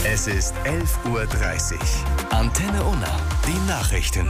Es ist 11:30 Uhr. Antenne Unna, die Nachrichten.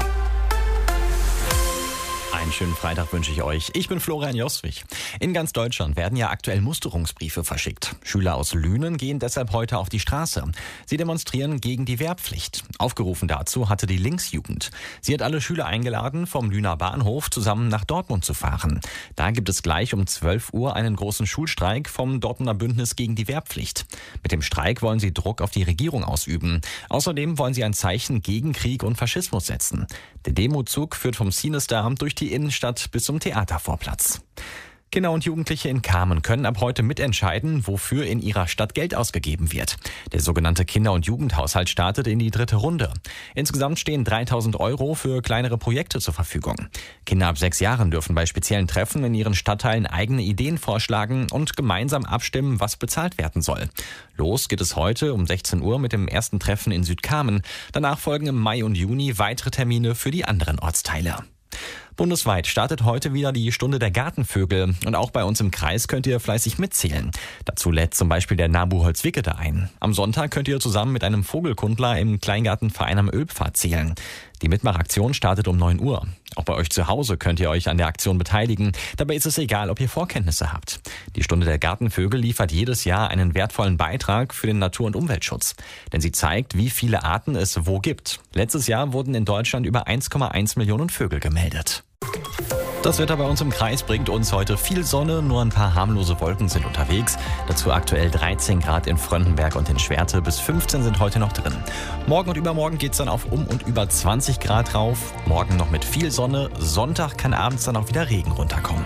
Einen schönen Freitag wünsche ich euch. Ich bin Florian Joswig. In ganz Deutschland werden ja aktuell Musterungsbriefe verschickt. Schüler aus Lünen gehen deshalb heute auf die Straße. Sie demonstrieren gegen die Wehrpflicht. Aufgerufen dazu hatte die Linksjugend. Sie hat alle Schüler eingeladen, vom Lüner Bahnhof zusammen nach Dortmund zu fahren. Da gibt es gleich um 12 Uhr einen großen Schulstreik vom Dortmunder Bündnis gegen die Wehrpflicht. Mit dem Streik wollen sie Druck auf die Regierung ausüben. Außerdem wollen sie ein Zeichen gegen Krieg und Faschismus setzen. Der Demozug führt vom Sinister durch die Innenstadt bis zum Theatervorplatz. Kinder und Jugendliche in Kamen können ab heute mitentscheiden, wofür in ihrer Stadt Geld ausgegeben wird. Der sogenannte Kinder- und Jugendhaushalt startet in die 3. Runde. Insgesamt stehen 3.000 € für kleinere Projekte zur Verfügung. Kinder ab 6 Jahren dürfen bei speziellen Treffen in ihren Stadtteilen eigene Ideen vorschlagen und gemeinsam abstimmen, was bezahlt werden soll. Los geht es heute um 16 Uhr mit dem ersten Treffen in Südkamen. Danach folgen im Mai und Juni weitere Termine für die anderen Ortsteile. Bundesweit startet heute wieder die Stunde der Gartenvögel und auch bei uns im Kreis könnt ihr fleißig mitzählen. Dazu lädt zum Beispiel der NABU Holzwickede ein. Am Sonntag könnt ihr zusammen mit einem Vogelkundler im Kleingartenverein am Ölpfad zählen. Die Mitmachaktion startet um 9 Uhr. Auch bei euch zu Hause könnt ihr euch an der Aktion beteiligen. Dabei ist es egal, ob ihr Vorkenntnisse habt. Die Stunde der Gartenvögel liefert jedes Jahr einen wertvollen Beitrag für den Natur- und Umweltschutz. Denn sie zeigt, wie viele Arten es wo gibt. Letztes Jahr wurden in Deutschland über 1,1 Millionen Vögel gemeldet. Das Wetter bei uns im Kreis bringt uns heute viel Sonne, nur ein paar harmlose Wolken sind unterwegs. Dazu aktuell 13 Grad in Fröndenberg und in Schwerte, bis 15 sind heute noch drin. Morgen und übermorgen geht's dann auf um und über 20 Grad rauf. Morgen noch mit viel Sonne, Sonntag kann abends dann auch wieder Regen runterkommen.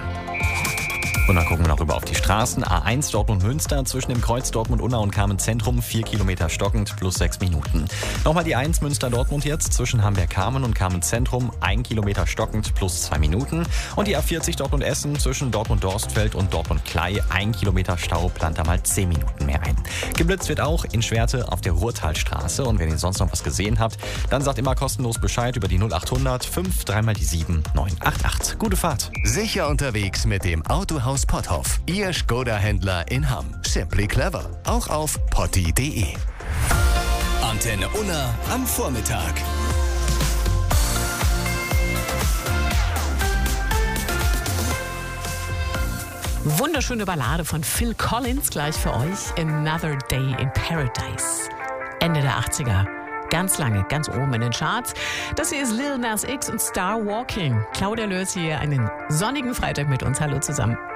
Und dann gucken wir noch rüber auf die Straßen. A1 Dortmund-Münster zwischen dem Kreuz Dortmund-Unna und Kamen-Zentrum 4 Kilometer stockend plus 6 Minuten. Nochmal die 1 Münster-Dortmund jetzt zwischen Hamberg-Kamen und Kamen-Zentrum 1 Kilometer stockend plus 2 Minuten. Und die A40 Dortmund-Essen zwischen Dortmund-Dorstfeld und Dortmund-Klei 1 Kilometer Stau, plant da mal 10 Minuten mehr ein. Geblitzt wird auch in Schwerte auf der Ruhrtalstraße. Und wenn ihr sonst noch was gesehen habt, dann sagt immer kostenlos Bescheid über die 0800 5 3 mal die 7 988. Gute Fahrt. Sicher unterwegs mit dem Autohaus Potthoff. Ihr Skoda-Händler in Hamm. Simply clever. Auch auf potti.de. Antenne Unna am Vormittag. Wunderschöne Ballade von Phil Collins gleich für euch. Another Day in Paradise. Ende der 80er. Ganz lange, ganz oben in den Charts. Das hier ist Lil Nas X und Star Walking. Claudia Lörs hier einen sonnigen Freitag mit uns. Hallo zusammen.